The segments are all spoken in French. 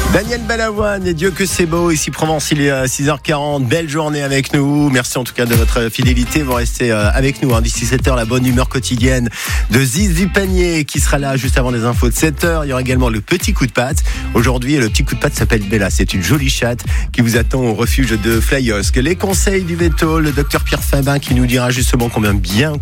Daniel Balavoine, et Dieu que c'est beau, ici Provence, il est 6h40, belle journée avec nous, merci en tout cas de votre fidélité, vous restez avec nous, d'ici 7h, la bonne humeur quotidienne de Ziz du Panier qui sera là juste avant les infos de 7h, il y aura également le petit coup de patte, aujourd'hui le petit coup de patte s'appelle Bella, c'est une jolie chatte qui vous attend au refuge de Flyosque. Les conseils du veto, le docteur Pierre Fabin qui nous dira justement comment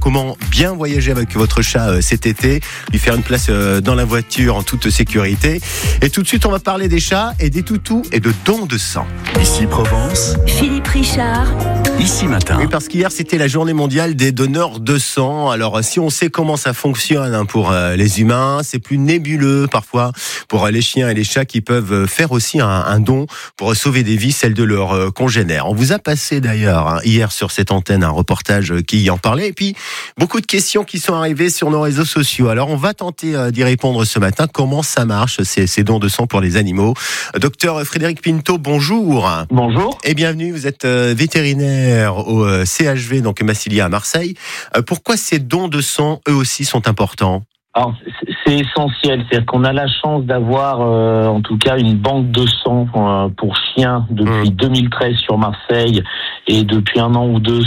bien voyager avec votre chat cet été, lui faire une place dans la voiture en toute sécurité, et tout de suite on va parler des chats et des toutous et de dons de sang. Ici Provence, Philippe Richard. Ici Matin. Oui, parce qu'hier c'était la journée mondiale des donneurs de sang. Alors si on sait comment ça fonctionne pour les humains, c'est plus nébuleux parfois pour les chiens et les chats qui peuvent faire aussi un don pour sauver des vies, celles de leurs congénères. On vous a passé d'ailleurs hier sur cette antenne un reportage qui y en parlait, et puis beaucoup de questions qui sont arrivées sur nos réseaux sociaux. Alors on va tenter d'y répondre ce matin. Comment ça marche ces dons de sang pour les animaux? Docteur Frédéric Pinto, bonjour. Bonjour. Et bienvenue, vous êtes vétérinaire au CHV, donc Massilia à Marseille. Pourquoi ces dons de sang, eux aussi, sont importants ? Alors, c'est essentiel, c'est-à-dire qu'on a la chance d'avoir en tout cas une banque de sang pour chiens depuis 2013 sur Marseille et depuis 1 an ou 2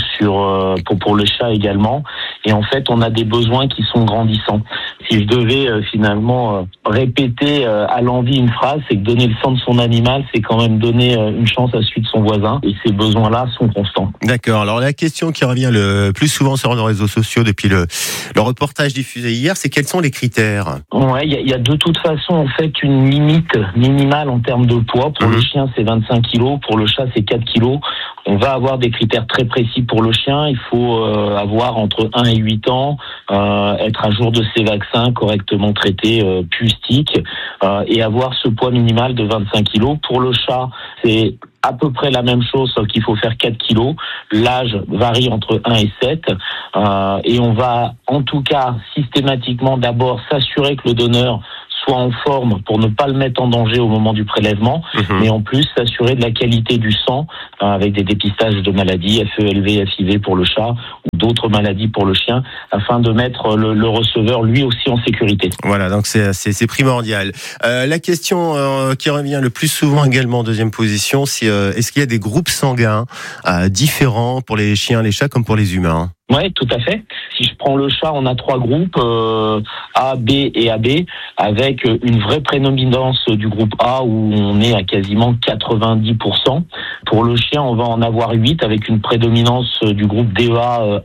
pour le chat également. Et en fait, on a des besoins qui sont grandissants. Si je devais finalement répéter à l'envi une phrase, c'est que donner le sang de son animal, c'est quand même donner une chance à celui de son voisin. Et ces besoins-là sont constants. D'accord. Alors la question qui revient le plus souvent sur nos réseaux sociaux depuis le reportage diffusé hier, c'est quels sont les critères ? Ouais, il y a de toute façon en fait une limite minimale en termes de poids. Pour le chien, c'est 25 kilos. Pour le chat, c'est 4 kilos. On va avoir des critères très précis pour le chien. Il faut avoir entre 1 et 8 ans, être à jour de ses vaccins, correctement traité, puce-tique, et avoir ce poids minimal de 25 kilos. Pour le chat, c'est à peu près la même chose, sauf qu'il faut faire 4 kilos. L'âge varie entre 1 et 7. Et on va, en tout cas, systématiquement, d'abord s'assurer que le donneur soit en forme pour ne pas le mettre en danger au moment du prélèvement, mais en plus s'assurer de la qualité du sang avec des dépistages de maladies, FELV, FIV pour le chat ou d'autres maladies pour le chien, afin de mettre le receveur lui aussi en sécurité. Voilà, donc c'est primordial. La question qui revient le plus souvent également en deuxième position, c'est est-ce qu'il y a des groupes sanguins différents pour les chiens, les chats comme pour les humains ? Oui, tout à fait. Si je prends le chat, on a 3 groupes, A, B et AB, avec une vraie prédominance du groupe A où on est à quasiment 90%. Pour le chien, on va en avoir 8 avec une prédominance du groupe DEA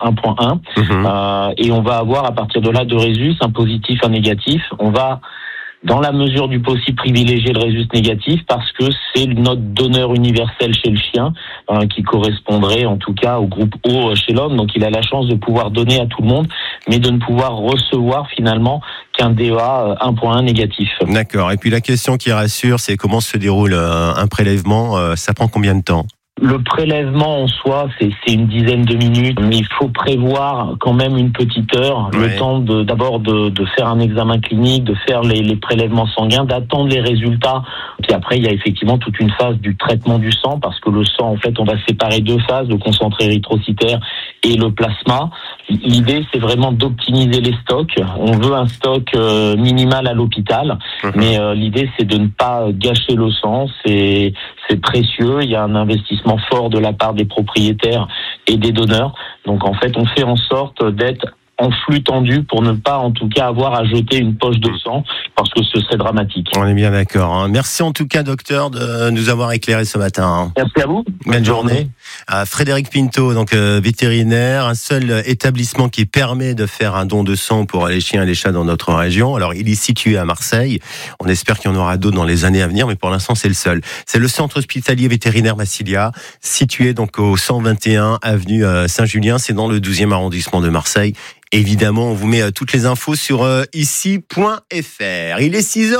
1.1. Et on va avoir à partir de là 2 résus, un positif, un négatif. On va dans la mesure du possible privilégier le résus négatif parce que c'est notre donneur universel chez le chien qui correspondrait en tout cas au groupe O chez l'homme. Donc il a la chance de pouvoir donner à tout le monde, mais de ne pouvoir recevoir finalement qu'un DEA 1.1 négatif. D'accord. Et puis la question qui rassure, c'est comment se déroule un prélèvement, ça prend combien de temps ? Le prélèvement en soi, c'est une dizaine de minutes, mais il faut prévoir quand même une petite heure, le temps d'abord de faire un examen clinique, de faire les prélèvements sanguins, d'attendre les résultats. Puis après, il y a effectivement toute une phase du traitement du sang, parce que le sang, en fait, on va séparer 2 phases, le concentré érythrocytaire et le plasma. L'idée, c'est vraiment d'optimiser les stocks. On veut un stock minimal à l'hôpital, mais l'idée, c'est de ne pas gâcher le sang. C'est précieux. Il y a un investissement fort de la part des propriétaires et des donneurs. Donc, en fait, on fait en sorte d'être en flux tendu pour ne pas, en tout cas, avoir à jeter une poche de sang, parce que ce serait dramatique. On est bien d'accord. Merci en tout cas, docteur, de nous avoir éclairé ce matin. Merci à vous. Bonne journée. Frédéric Pinto, donc vétérinaire, un seul établissement qui permet de faire un don de sang pour les chiens et les chats dans notre région. Alors, il est situé à Marseille. On espère qu'il y en aura d'autres dans les années à venir, mais pour l'instant, c'est le seul. C'est le centre hospitalier vétérinaire Massilia, situé donc au 121 avenue Saint-Julien. C'est dans le 12e arrondissement de Marseille. Évidemment, on vous met toutes les infos sur ici.fr. Il est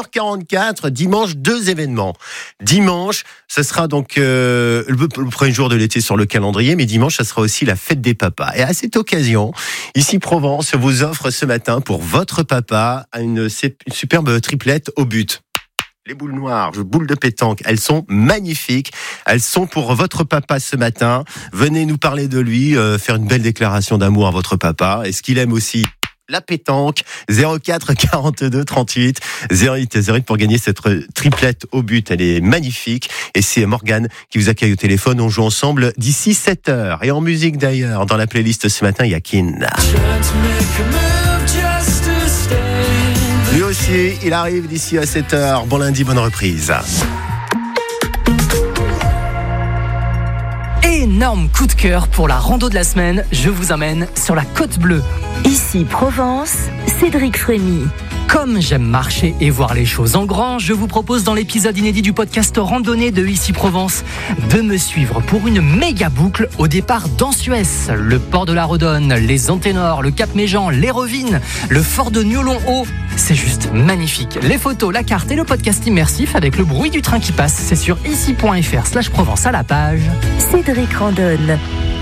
6h44, dimanche, 2 événements. Dimanche, ce sera donc le premier jour de l'été sur le calendrier, mais dimanche, ça sera aussi la fête des papas. Et à cette occasion, ici Provence vous offre ce matin pour votre papa une superbe triplette au but. Les boules noires, boules de pétanque, elles sont magnifiques. Elles sont pour votre papa ce matin. Venez nous parler de lui, faire une belle déclaration d'amour à votre papa. Est-ce qu'il aime aussi la pétanque. 04 42 38 08 pour gagner cette triplette au but. Elle est magnifique. Et c'est Morgane qui vous accueille au téléphone. On joue ensemble d'ici 7h. Et en musique d'ailleurs, dans la playlist ce matin, il y a Kin. Lui aussi, il arrive d'ici à 7h. Bon lundi, bonne reprise. Énorme coup de cœur pour la rando de la semaine. Je vous emmène sur la Côte Bleue. Ici Provence, Cédric Frémy. Comme j'aime marcher et voir les choses en grand, je vous propose dans l'épisode inédit du podcast Randonnée de Ici Provence de me suivre pour une méga boucle au départ d'Ansuès, le port de la Redonne, les Anténors, le Cap Méjean, les Rovines, le fort de Niolon-Haut. C'est juste magnifique. Les photos, la carte et le podcast immersif avec le bruit du train qui passe, c'est sur ici.fr/Provence à la page. Cédric randonne.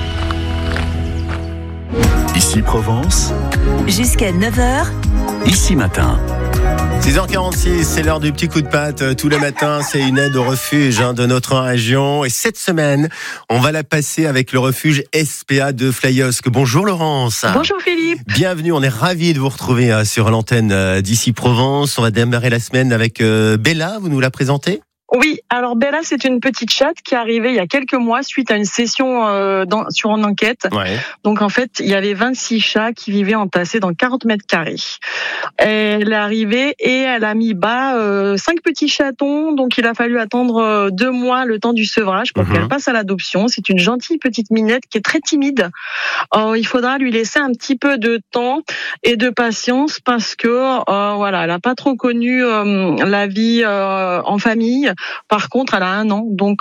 Ici Provence, Jusqu'à 9h, Ici Matin. 6h46, c'est l'heure du petit coup de patte. Tous les matins, c'est une aide au refuge de notre région. Et cette semaine, on va la passer avec le refuge SPA de Flyosque. Bonjour Laurence. Bonjour Philippe. Bienvenue, on est ravis de vous retrouver sur l'antenne d'Ici Provence. On va démarrer la semaine avec Bella, vous nous la présentez ? Oui, alors Bella, c'est une petite chatte qui est arrivée il y a quelques mois suite à une session sur une enquête. Ouais. Donc en fait, il y avait 26 chats qui vivaient entassés dans 40 mètres carrés. Elle est arrivée et elle a mis bas 5 petits chatons, donc il a fallu attendre 2 mois le temps du sevrage pour qu'elle passe à l'adoption. C'est une gentille petite minette qui est très timide. Il faudra lui laisser un petit peu de temps et de patience parce que voilà, elle a pas trop connu la vie en famille. Par contre, elle a 1 an, donc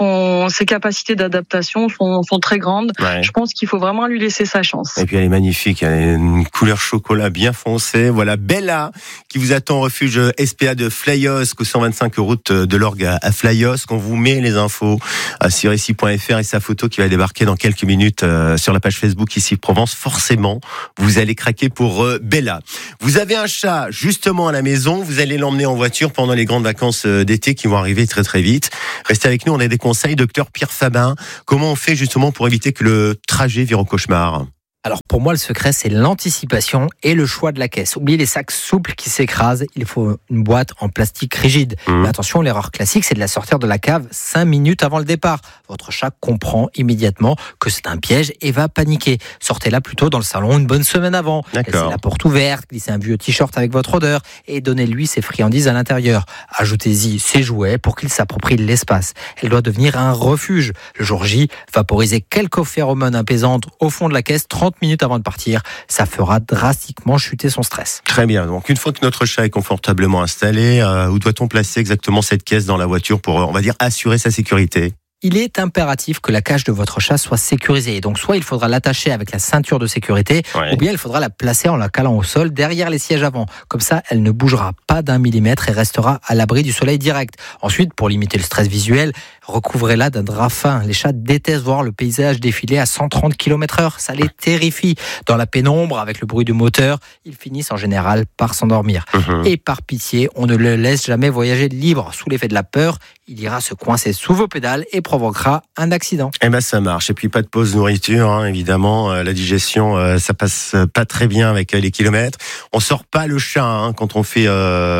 ses capacités d'adaptation sont très grandes. Ouais. Je pense qu'il faut vraiment lui laisser sa chance. Et puis elle est magnifique, elle a une couleur chocolat bien foncée. Voilà, Bella qui vous attend au refuge SPA de Flyosque, au 125 route de l'Orgue à Flyosque. On vous met les infos sur ici.fr et sa photo qui va débarquer dans quelques minutes sur la page Facebook Ici Provence. Forcément, vous allez craquer pour Bella. Vous avez un chat justement à la maison, vous allez l'emmener en voiture pendant les grandes vacances d'été qui vont arriver très très vite. Restez avec nous, on a des conseils. Docteur Pierre Fabin, comment on fait justement pour éviter que le trajet vire au cauchemar ? Alors pour moi, le secret, c'est l'anticipation et le choix de la caisse. Oubliez les sacs souples qui s'écrasent, il faut une boîte en plastique rigide. Mais attention, l'erreur classique, c'est de la sortir de la cave 5 minutes avant le départ. Votre chat comprend immédiatement que c'est un piège et va paniquer. Sortez-la plutôt dans le salon une bonne semaine avant. D'accord. Laissez la porte ouverte, glissez un vieux t-shirt avec votre odeur et donnez-lui ses friandises à l'intérieur. Ajoutez-y ses jouets pour qu'il s'approprie l'espace. Elle doit devenir un refuge. Le jour J, vaporisez quelques phéromones apaisantes au fond de la caisse 30 minutes avant de partir, ça fera drastiquement chuter son stress. Très bien, donc une fois que notre chat est confortablement installé, où doit-on placer exactement cette caisse dans la voiture pour, on va dire, assurer sa sécurité ? Il est impératif que la cage de votre chat soit sécurisée. Donc soit il faudra l'attacher avec la ceinture de sécurité, ou bien il faudra la placer en la calant au sol derrière les sièges avant. Comme ça, elle ne bougera pas d'1 millimètre et restera à l'abri du soleil direct. Ensuite, pour limiter le stress visuel, recouvrez-la d'un drap fin. Les chats détestent voir le paysage défiler à 130 km/h. Ça les terrifie. Dans la pénombre, avec le bruit du moteur, ils finissent en général par s'endormir. Et par pitié, on ne le laisse jamais voyager libre. Sous l'effet de la peur, il ira se coincer sous vos pédales et provoquera un accident. Eh ben ça marche. Et puis pas de pause nourriture, hein, évidemment. La digestion, ça passe pas très bien avec les kilomètres. On sort pas le chat hein, quand on fait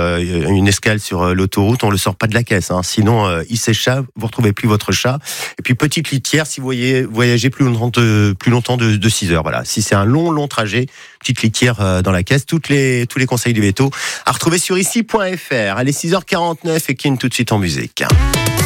une escale sur l'autoroute. On le sort pas de la caisse. Hein. Sinon, il s'échappe. Vous retrouvez plus votre chat. Et puis petite litière si vous voyagez plus longtemps de 6 heures. Voilà. Si c'est un long trajet, petite litière dans la caisse. Tous les conseils du veto à retrouver sur ici.fr. Allez, 6h49 et Kin tout de suite en musique.